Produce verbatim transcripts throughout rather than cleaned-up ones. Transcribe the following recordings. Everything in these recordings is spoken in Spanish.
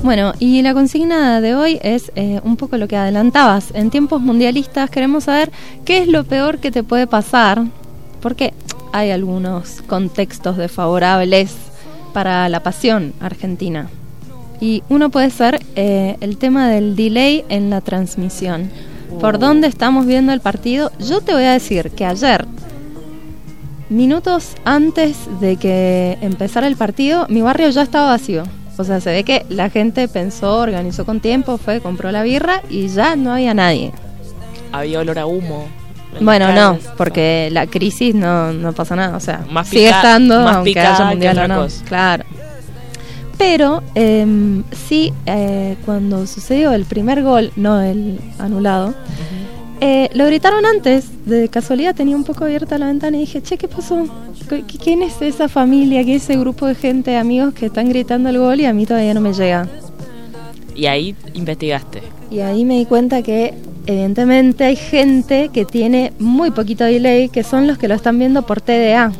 Bueno, y la consigna de hoy es eh, un poco lo que adelantabas. En tiempos mundialistas queremos saber qué es lo peor que te puede pasar, porque hay algunos contextos desfavorables para la pasión argentina. Y uno puede ser eh, el tema del delay en la transmisión. ¿Por dónde estamos viendo el partido? Yo te voy a decir que ayer, minutos antes de que empezara el partido, mi barrio ya estaba vacío. O sea, se ve que la gente pensó, organizó con tiempo, fue, compró la birra y ya no había nadie. Había olor a humo. Bueno, no, porque la crisis no, no pasa nada. O sea, más sigue pica, estando, más aunque picada haya mundial que o otra no. cosa. Claro. Pero eh, sí, eh, cuando sucedió el primer gol, no el anulado, uh-huh. Eh, lo gritaron antes, de casualidad tenía un poco abierta la ventana y dije, che, ¿qué pasó? ¿Quién es esa familia, quién es ese grupo de gente, de amigos que están gritando el gol y a mí todavía no me llega? Y ahí investigaste. Y ahí me di cuenta que evidentemente hay gente que tiene muy poquito delay, que son los que lo están viendo por T D A.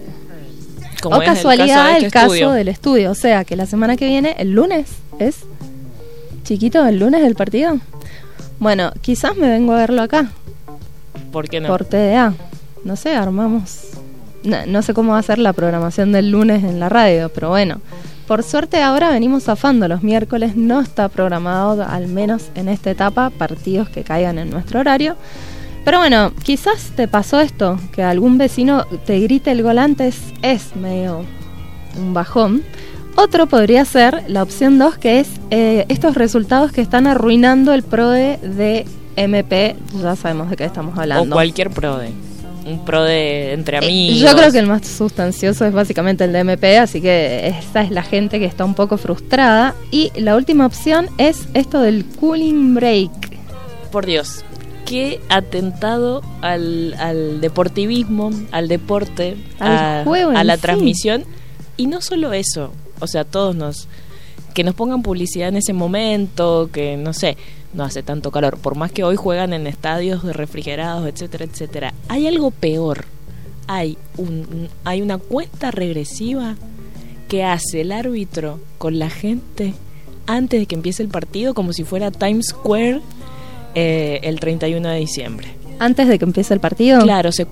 Como o es casualidad el caso, de este el caso estudio. del estudio, o sea que la semana que viene, el lunes, ¿es? Chiquito, el lunes el partido. Bueno, quizás me vengo a verlo acá. ¿Por qué no? Por T D A. No sé, armamos... No, no sé cómo va a ser la programación del lunes en la radio, pero bueno. Por suerte ahora venimos zafando. Los miércoles no está programado, al menos en esta etapa, partidos que caigan en nuestro horario. Pero bueno, quizás te pasó esto, que algún vecino te grite el gol antes, es medio un bajón. Otro podría ser la opción dos, que es eh, estos resultados que están arruinando el PRODE de M P, ya sabemos de qué estamos hablando. O cualquier PRODE, un PRODE entre amigos. Eh, yo creo que el más sustancioso es básicamente el de M P, así que esta es la gente que está un poco frustrada. Y la última opción es esto del cooling break. Por Dios, qué atentado al, al deportivismo, al deporte, al a, juego a la sí. transmisión. Y no solo eso, o sea, todos nos... que nos pongan publicidad en ese momento, que no sé, no hace tanto calor, por más que hoy juegan en estadios refrigerados, etcétera, etcétera. Hay algo peor, hay un hay una cuenta regresiva que hace el árbitro con la gente antes de que empiece el partido, como si fuera Times Square eh, el treinta y uno de diciembre. ¿Antes de que empiece el partido? Claro, se